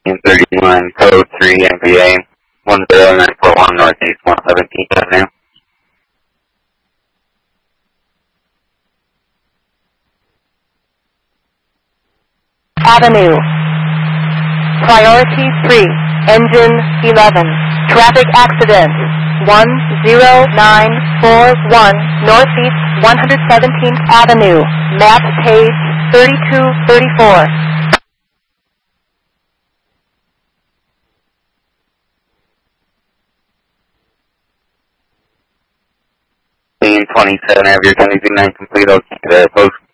in 31, code 3 MVA, 10941 Northeast 117th Avenue. Avenue. Priority 3, engine 11. Traffic accident 10941 Northeast 117th Avenue. Map page 3234. 27, have your 1089 complete, okay, post